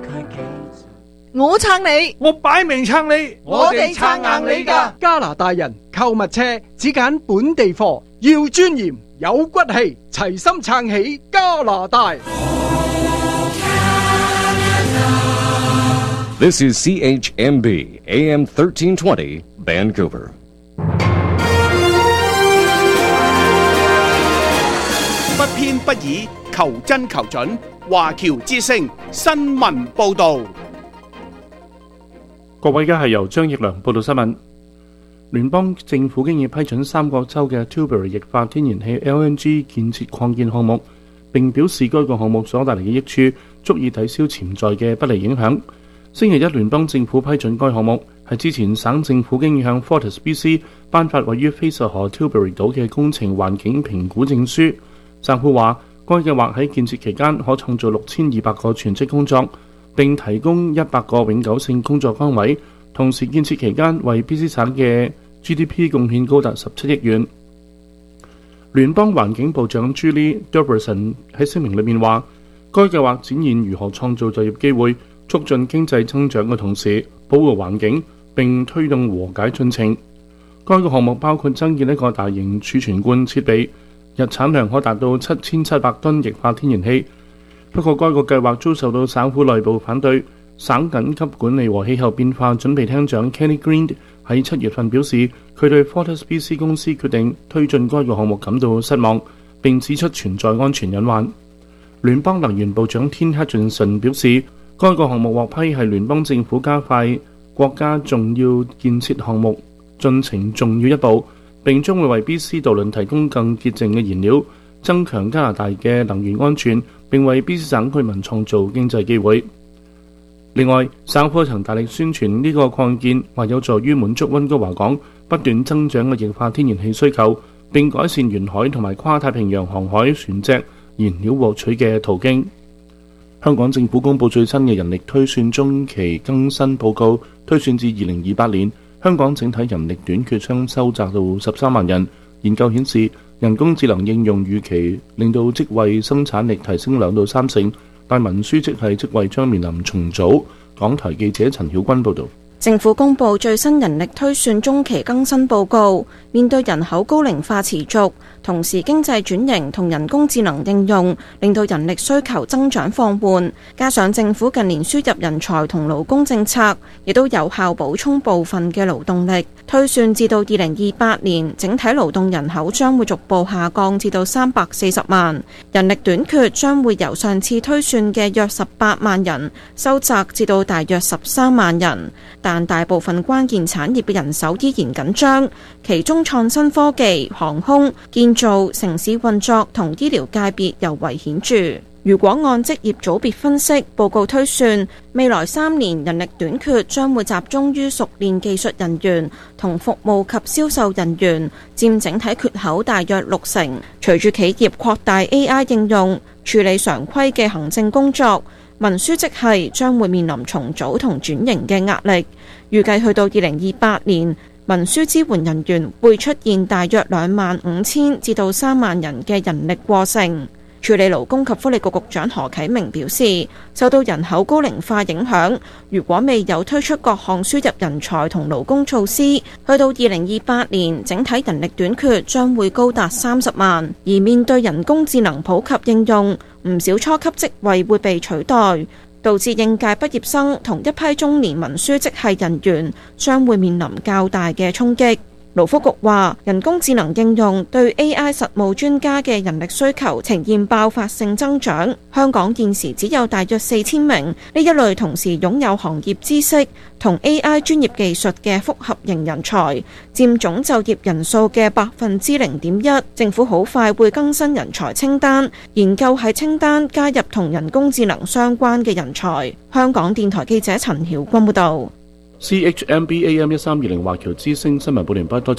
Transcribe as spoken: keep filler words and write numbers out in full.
我撐你， 我擺明撐你， 我哋撐硬你㗎。 加拿大人購物車只揀本地貨，要尊嚴有骨氣，齊心撐起加拿大。 This is C H M B A M thirteen twenty Vancouver. 不偏不倚，求真求準。華僑之聲新聞報導。 各位，而家係由張奕良報道新聞。聯邦政府經已批准三角洲嘅 Tilbury 液化天然氣 L N G 建設擴建項目，並表示該個項目所帶嚟嘅益處足以抵消潛在嘅不利影響。星期一，聯邦政府批准該項目，係之前省政府經已向 FortisBC 頒發位於菲實河 Tilbury 島嘅工程環境評估證書。政府話，該計劃喺建設期間可創造六千二百個全職工作，並提供一百個永久性工作崗位。同時，建設期間為 B C 省嘅 G D P 貢獻高達十七億元。聯邦環境部長 Julie Derbyshire 喺聲明裏面話，該計劃展現如何創造就業機會，促進經濟增長嘅同時保護環境，並推動和解進程。該個項目包括增建一個大型儲存罐設備，日產量可達到七千七百噸液化天然氣。不過，該個計劃遭受到省府內部反對。省緊急管理和氣候變化準備廳長 Kenny Green 喺七月份表示，佢對 FortisBC 公司決定推進該個項目感到失望，並指出存在安全隱患。聯邦能源部長 Tim Hutchinson 表示，該個項目獲批係聯邦政府加快國家重要建設項目進程重要一步，並將會為 B C 渡輪提供更潔淨嘅燃料，增強加拿大嘅能源安全，並為 B C 省居民創造經濟機會。另外，省府曾大力宣傳呢個擴建或有助於滿足溫哥華港不斷增長嘅液化天然氣需求，並改善沿海同埋跨太平洋航海船隻燃料獲取嘅途徑。香港政府公布最新嘅人力推算中期更新報告，推算至二零二八年，香港整體人力短缺將收窄到十三萬人。研究顯示，人工智能應用預期令到職位生產力提升兩到三成。但文書職系職位將面臨重組。港台記者陳曉君報導。 政府公布最新人力推算中期更新報告，面對人口高齡化持續，同時經濟轉型同人工智能應用，令到人力需求增長放緩，加上政府近年輸入人才同勞工政策，亦都有效補充部分嘅勞動力。推算至到二零二八年，整體勞動人口將會逐步下降至到三百四十萬，人力短缺將會由上次推算嘅約十八萬人收窄至到大約十三萬人。但大部分關鍵產業嘅人手依然緊張，其中創新科技、航空、建造、城市運作同醫療界別尤為顯著。如果按職業組別分析，報告推算未來三年人力短缺將會集中於熟練技術人員同服務及銷售人員，佔整體缺口大約六成。隨住企業擴大 A I 應用，處理常規嘅行政工作，文書職系將會面臨重組同轉型嘅壓力。預計去到二零二八年，文書支援人員會出現大約兩萬五千至到三萬人嘅人力過剩。處理勞工及福利局局長何啟明表示，受到人口高齡化影響，如果未有推出各項輸入人才同勞工措施，去到二零二八年，整體人力短缺將會高達三十萬。而面對人工智能普及應用，唔少初級職位會被取代，導致應屆畢業生同一批中年文書職系人員將會面臨較大嘅衝擊。勞福局話，人工智能應用對 A I 實務專家嘅人力需求呈現爆發性增長。香港現時只有大約四千名呢一類同時擁有行業知識同 A I 專業技術嘅複合型人才，佔總就業人數嘅百分之零點一。政府好快會更新人才清單，研究喺清單加入同人工智能相關嘅人才。香港電台記者陳曉君報導。 C H M B A M 一三二零華僑之聲新聞報聯播多。